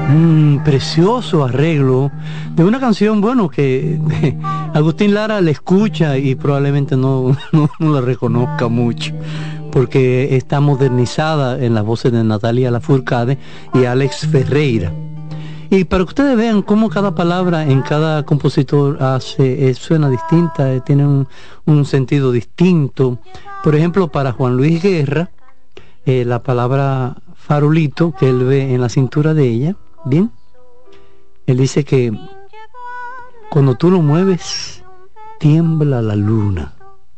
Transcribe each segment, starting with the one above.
Un precioso arreglo de una canción, bueno, que Agustín Lara la escucha y probablemente no la reconozca mucho, porque está modernizada en las voces de Natalia Lafourcade y Alex Ferreira. Y para que ustedes vean cómo cada palabra en cada compositor suena distinta, tiene un sentido distinto. Por ejemplo, para Juan Luis Guerra, la palabra farolito que él ve en la cintura de ella, bien, él dice que cuando tú lo mueves tiembla la luna.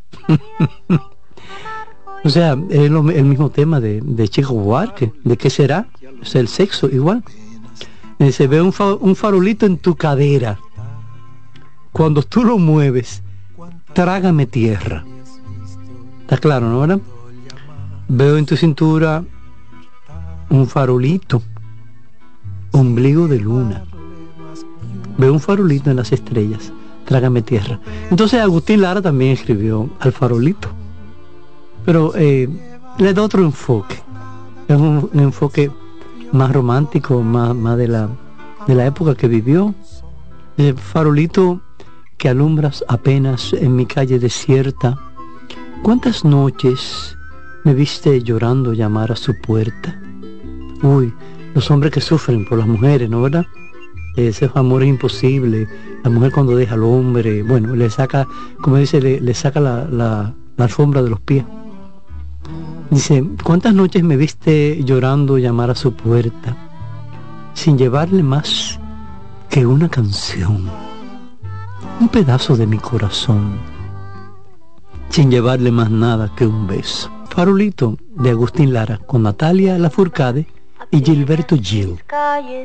O sea, es el mismo tema de Chico Buarque. ¿De qué será? Es el sexo igual. Se ve un farolito en tu cadera, cuando tú lo mueves trágame tierra. Está claro, ¿no? ¿Verdad? Veo en tu cintura un farolito, ombligo de luna. Veo un farolito en las estrellas, trágame tierra. Entonces Agustín Lara también escribió al farolito, pero le da otro enfoque. Es un enfoque más romántico, más de la época que vivió. El farolito que alumbras apenas en mi calle desierta, ¿cuántas noches me viste llorando llamar a su puerta? Uy, los hombres que sufren por las mujeres, ¿no, verdad? Ese amor es imposible. La mujer cuando deja al hombre, bueno, le saca, como dice, le saca la alfombra de los pies. Dice, ¿cuántas noches me viste llorando llamar a su puerta, sin llevarle más que una canción, un pedazo de mi corazón, sin llevarle más nada que un beso? Farolito, de Agustín Lara, con Natalia Lafourcade y Gilberto Gil.